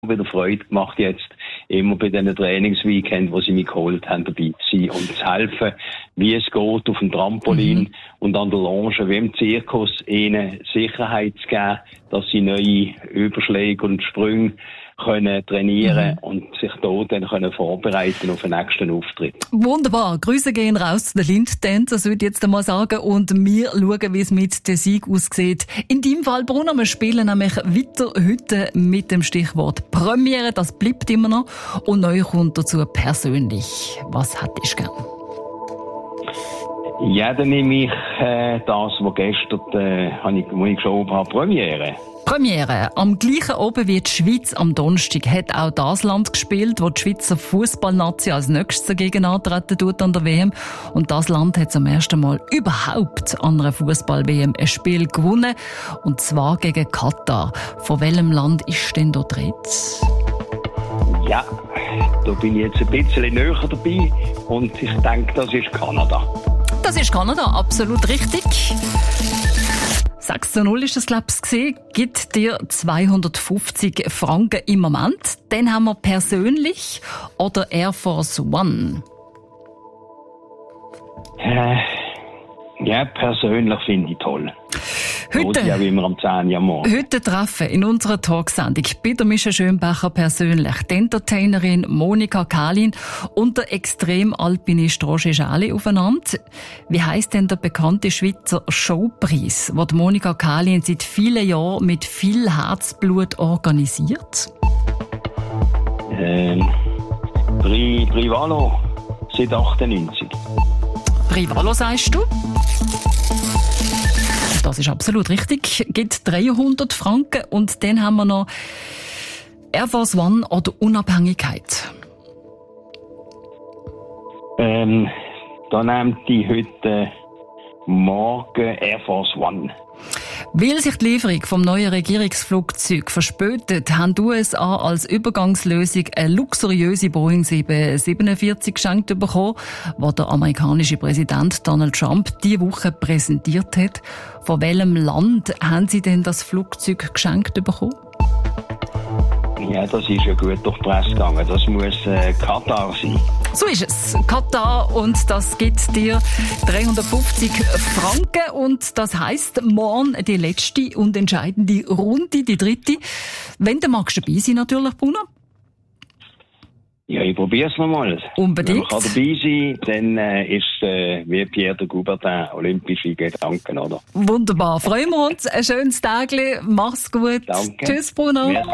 wieder Freude gemacht, jetzt immer bei diesen Trainingsweekends, wo sie mich geholt haben, dabei zu sein und zu helfen, wie es geht auf dem Trampolin und an der Longe, wie im Zirkus, ihnen Sicherheit zu geben, dass sie neue Überschläge und Sprünge können trainieren und sich dort dann können vorbereiten auf den nächsten Auftritt. Wunderbar. Grüße gehen raus zu den Lindtänzern, würde ich jetzt einmal sagen. Und wir schauen, wie es mit dem Sieg aussieht. In deinem Fall, Bruno, wir spielen nämlich weiter heute mit dem Stichwort Premiere. Das bleibt immer noch. Und neu kommt dazu persönlich. Was hättest du gern? Ja, dann nehme ich das, was gestern wo ich geschoben habe, Premiere. Premiere. Am gleichen Oben wie die Schweiz am Donnerstag hat auch das Land gespielt, wo die Schweizer Fußballnazi als nächstes dagegen antreten tut an der WM. Und das Land hat zum ersten Mal überhaupt an einer Fußball-WM ein Spiel gewonnen. Und zwar gegen Katar. Von welchem Land ist denn da die Rede? Ja, da bin ich jetzt ein bisschen näher dabei. Und ich denke, das ist Kanada. Das ist Kanada, absolut richtig. 6:0 ist das, glaube ich, gesehen. Gibt dir 250 Franken im Moment. Dann haben wir persönlich oder Air Force One. Ja, persönlich finde ich toll. Heute, ja, wie wir am 10. Jahr heute treffen in unserer Talksendung bei der Mischa Schönbacher persönlich die Entertainerin Monika Kalin und der Extremalpinist Roger Schali aufeinander. Wie heisst denn der bekannte Schweizer Showpreis, den Monika Kalin seit vielen Jahren mit viel Herzblut organisiert? Privalo, seit 98. Privalo, sagst du? Das ist absolut richtig. Gibt 300 Franken. Und dann haben wir noch Air Force One oder Unabhängigkeit. Da nehmt die heute morgen Air Force One. Weil sich die Lieferung vom neuen Regierungsflugzeug verspätet, haben die USA als Übergangslösung eine luxuriöse Boeing 747 geschenkt bekommen, die der amerikanische Präsident Donald Trump diese Woche präsentiert hat. Von welchem Land haben Sie denn das Flugzeug geschenkt bekommen? Ja, das ist ja gut durch die Presse gegangen. Das muss Katar sein. So ist es. Katar, und das gibt dir 350 Franken. Und das heisst, morgen die letzte und entscheidende Runde, die dritte. Wenn du magst dabei sein, natürlich, Bruno. Ja, ich probiere es nochmal. Unbedingt. Wenn man dabei sein kann, dann ist wie Pierre de Coubertin, olympische Gedanken, oder? Wunderbar. Freuen wir uns. Ein schönes Tag. Mach's gut. Danke. Tschüss, Bruno. Merci.